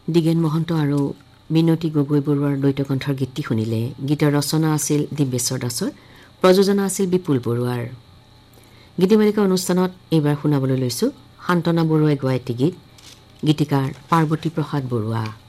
দিগেন মহন্ত আৰু মিনতী গগৈ বৰুৱাৰ দ্বৈতকণ্ঠৰ গীতটি শুনিলে। গীতৰ ৰচনা আছিল দিব্যেশ্বৰ দাসৰ, প্ৰযোজনা আছিল বিপুল বৰুৱাৰ। গীতিমালিকা অনুষ্ঠানত এইবাৰ শুনাবলৈ লৈছোঁ শান্তনা বৰুৱাই গোৱা এটি গীত, গীতিকাৰ পাৰ্বতী প্ৰসাদ বৰুৱা।